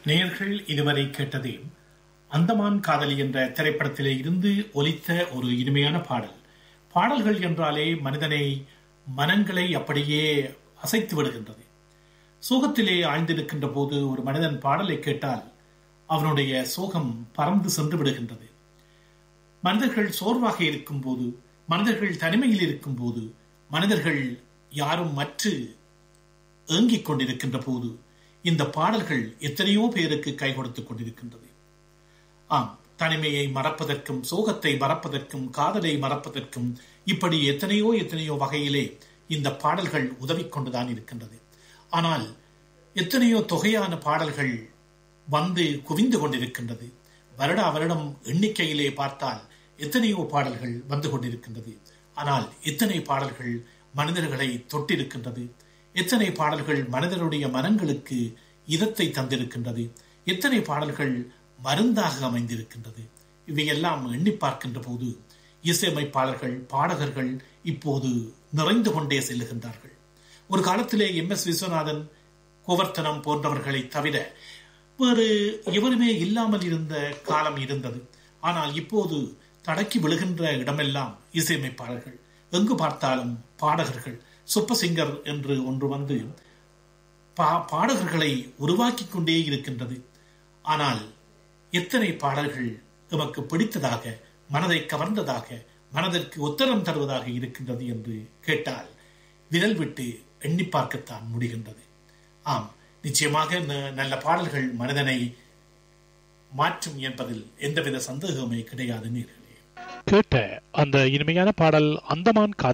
நேயர்கள் இதுவரை கேட்டதே அந்தமான் காதலி என்ற திரைப்படத்திலே இருந்து ஒலித்த ஒரு இனிமையான பாடல். பாடல்கள் என்றாலே மனங்களை அப்படியே அசைத்து விடுகின்றது. சோகத்திலே ஆழ்ந்திருக்கின்ற போது ஒரு மனிதன் பாடலை கேட்டால் அவனுடைய சோகம் பறந்து சென்று விடுகின்றது. மனிதர்கள் சோர்வாக இருக்கும் போது, மனிதர்கள் தனிமையில் இருக்கும் போது, மனிதர்கள் யாரும் மற்று ஏங்கிக் கொண்டிருக்கின்ற போது இந்த பாடல்கள் எத்தனையோ பேருக்கு கை கொடுத்துக் கொண்டிருக்கின்றது. ஆம், தனிமையை மறப்பதற்கும், சோகத்தை மறப்பதற்கும், காதலை மறப்பதற்கும் இப்படி எத்தனையோ வகையிலே இந்த பாடல்கள் உதவி கொண்டுதான் இருக்கின்றது. ஆனால் எத்தனையோ தொகையான பாடல்கள் வந்து குவிந்து கொண்டிருக்கின்றது. வருடம் எண்ணிக்கையிலே பார்த்தால் எத்தனையோ பாடல்கள் வந்து கொண்டிருக்கின்றது. ஆனால் எத்தனை பாடல்கள் மனிதர்களை தொட்டிருக்கின்றது, எத்தனை பாடல்கள் மனிதனுடைய மனங்களுக்கு இதத்தை தந்திருக்கின்றது, எத்தனை பாடல்கள் மருந்தாக அமைந்திருக்கின்றது. இவையெல்லாம் எண்ணி பார்க்கின்ற போது இசையமைப்பாளர்கள், பாடகர்கள் இப்போது நிறைந்து கொண்டே செல்லுகின்றார்கள். ஒரு காலத்திலே MS விஸ்வநாதன், கோவர்த்தனம் போன்றவர்களை தவிர வேறு எவருமே இல்லாமல் இருந்த காலம் இருந்தது. ஆனால் இப்போது தடக்கி விழுகின்ற இடமெல்லாம் இசையமைப்பாளர்கள், எங்கு பார்த்தாலும் பாடகர்கள். சூப்பர் சிங்கர் என்று ஒன்று வந்து பாடகர்களை உருவாக்கி கொண்டே இருக்கின்றது. ஆனால் எத்தனை பாடல்கள் நமக்கு பிடித்ததாக, மனதை கவர்ந்ததாக, மனதிற்கு உத்தரம் தருவதாக இருக்கின்றது என்று கேட்டால் விரல் விட்டு எண்ணி பார்க்கத்தான் முடிகின்றது. ஆம், நிச்சயமாக நல்ல பாடல்கள் மனிதனை மாற்றும் என்பதில் எந்தவித சந்தேகமே கிடையாது. நேர்களே, கேட்ட அந்த இனிமையான பாடல் அந்தமான்